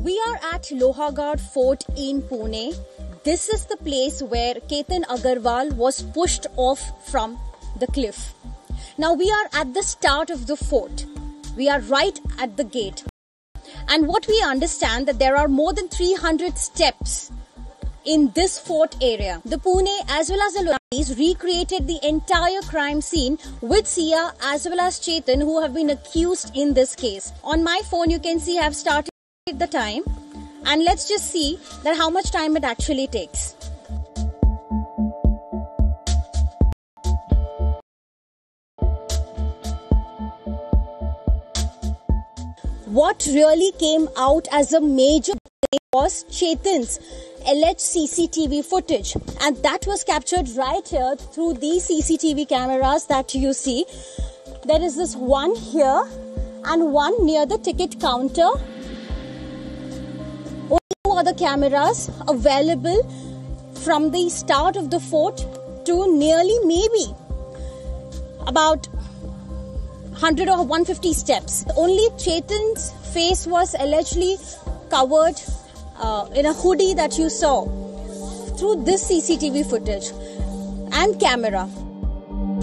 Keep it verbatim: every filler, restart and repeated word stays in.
We are at Lohagarh Fort in Pune. This is the place where Ketan Agarwal was pushed off from the cliff. Now we are at the start of the fort. We are right at the gate. And what we understand that there are more than three hundred steps in this fort area. The Pune as well as the Lohagarh recreated the entire crime scene with Sia as well as Chetan, who have been accused in this case. On my phone you can see I have started the time, and let's just see that how much time it actually takes. What really came out as a major was Chetan's alleged C C T V footage, and that was captured right here through these C C T V cameras that you see. There is this one here and one near the ticket counter. Only two other cameras available from the start of the fort to nearly maybe about one hundred or one hundred fifty steps. Only Chetan's face was allegedly covered uh, in a hoodie that you saw through this C C T V footage and camera.